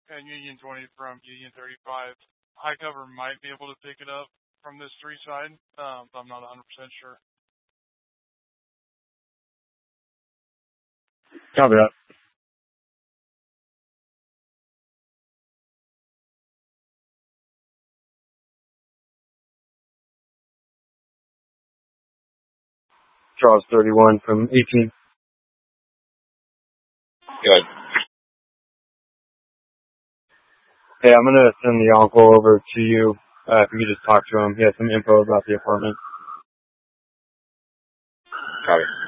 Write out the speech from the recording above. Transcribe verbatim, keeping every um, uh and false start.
and Union twenty from Union thirty-five. High cover might be able to pick it up from this three side, um, but I'm not one hundred percent sure. Copy that. Charles thirty-one from eighteen. Good. Hey, I'm going to send the uncle over to you. Uh, if you could just talk to him. He has some info about the apartment. Copy.